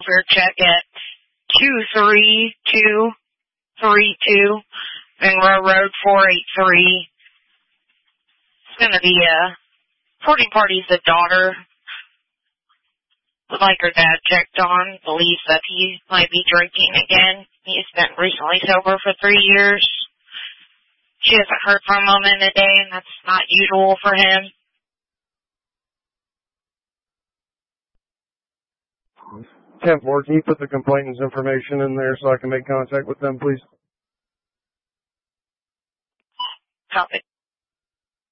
welfare check at 23232 Monroe Road 483. It's going to be a reporting party's the daughter. Would like her dad checked on. Believes that he might be drinking again. He's been recently sober for 3 years. She hasn't heard from him in a day, and that's not usual for him. 10-4, can you put the complainant's information in there so I can make contact with them, please? Copy.